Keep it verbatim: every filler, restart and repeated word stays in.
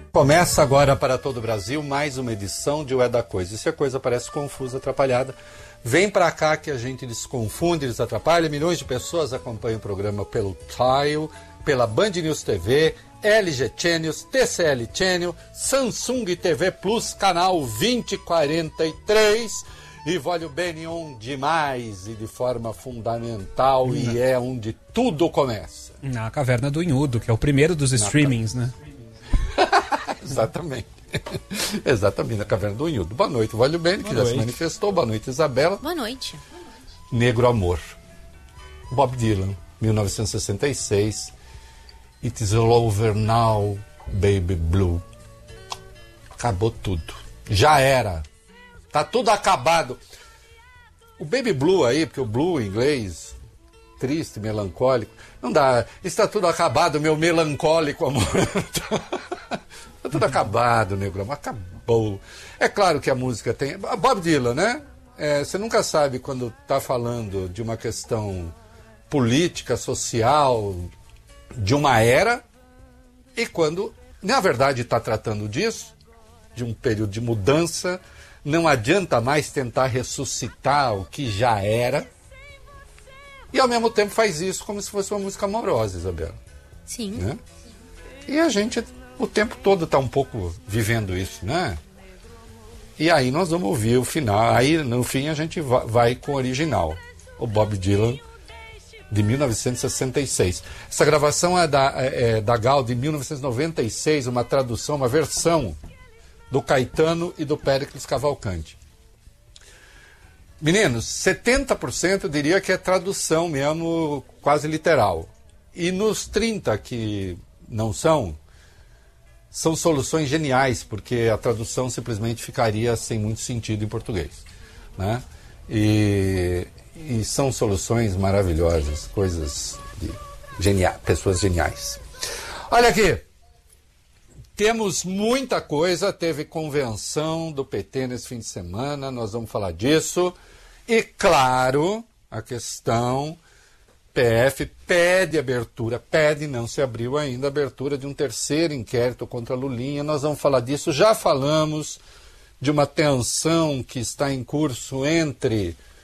Começa agora para todo o Brasil mais uma edição de O É da Coisa. E se a coisa parece confusa, atrapalhada, vem para cá que a gente desconfunde, desatrapalha. Milhões de pessoas acompanham o programa pelo Tile, pela Band News T V, L G Channels, T C L Channel, Samsung T V Plus, canal vinte quarenta e três. E vale o bem on demais e de forma fundamental, hum. e é onde tudo começa. Na Caverna do Inhudo, que é o primeiro dos streamings, ca... né? Exatamente. Exatamente, na Caverna do Inhudo. Boa noite, Vale o Bem, que já se manifestou. Boa noite, Isabela. Boa noite. Negro Amor. Bob Dylan, mil novecentos e sessenta e seis. It's all over now, baby blue. Acabou tudo. Já era. Tá tudo acabado. O baby blue aí, porque o blue em inglês, triste, melancólico, não dá. Está tudo acabado, meu melancólico amor. Está tudo acabado, negro amor. Acabou. É claro que a música tem... Bob Dylan, né? É, você nunca sabe quando tá falando de uma questão política, social, de uma era, e quando, na verdade, está tratando disso, de um período de mudança. Não adianta mais tentar ressuscitar o que já era. E ao mesmo tempo faz isso como se fosse uma música amorosa, Isabela. Sim. Né? E a gente o tempo todo está um pouco vivendo isso, né? E aí nós vamos ouvir o final. Aí no fim a gente vai, vai com o original. O Bob Dylan, de mil novecentos e sessenta e seis. Essa gravação é da, é, é da Gal de mil novecentos e noventa e seis, uma tradução, uma versão do Caetano e do Péricles Cavalcanti. Meninos, setenta por cento eu diria que é tradução mesmo, quase literal. E nos trinta por cento que não são, são soluções geniais, porque a tradução simplesmente ficaria sem muito sentido em português. Né? E, e são soluções maravilhosas, coisas de genia- pessoas geniais. Olha aqui. Temos muita coisa, teve convenção do P T nesse fim de semana, nós vamos falar disso. E, claro, a questão, P F pede abertura, pede, não se abriu ainda, abertura de um terceiro inquérito contra Lulinha, nós vamos falar disso. Já falamos de uma tensão que está em curso entre